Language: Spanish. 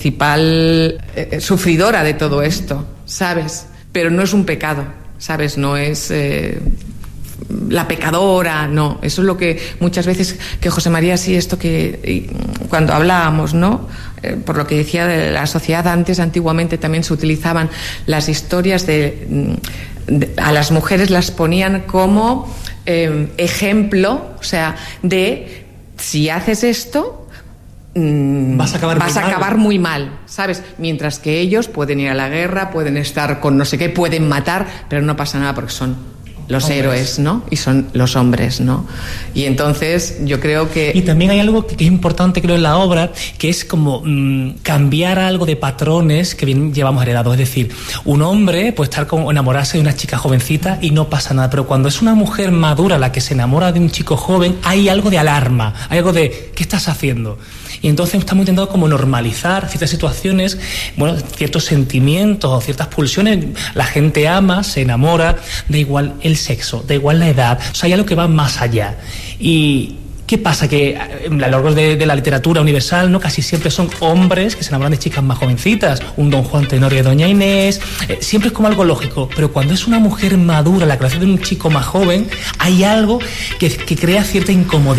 principal sufridora de todo esto, ¿sabes? Pero no es un pecado, ¿sabes? No es la pecadora, no. Eso es lo que muchas veces, que José María, sí, esto que cuando hablábamos, ¿no? Por lo que decía de la sociedad antiguamente también se utilizaban las historias a las mujeres las ponían como ejemplo, o sea, de si haces esto vas a acabar muy mal, ¿sabes? Mientras que ellos pueden ir a la guerra, pueden estar con no sé qué, pueden matar, pero no pasa nada porque son los héroes, ¿no? Y son los hombres, ¿no? Y entonces yo creo que... Y también hay algo que es importante, creo, en la obra, que es como cambiar algo de patrones que bien llevamos heredados. Es decir, un hombre puede estar enamorarse de una chica jovencita y no pasa nada, pero cuando es una mujer madura la que se enamora de un chico joven, hay algo de alarma, hay algo de ¿qué estás haciendo? Y entonces estamos intentando como normalizar ciertas situaciones, bueno, ciertos sentimientos o ciertas pulsiones. La gente ama, se enamora, da igual el sexo, da igual la edad, o sea, hay algo que va más allá. Y ¿qué pasa? Que a lo largo de la literatura universal, ¿no? Casi siempre son hombres que se enamoran de chicas más jovencitas, un Don Juan Tenorio de Doña Inés, siempre es como algo lógico, pero cuando es una mujer madura la creación de un chico más joven, hay algo que crea cierta incomodidad.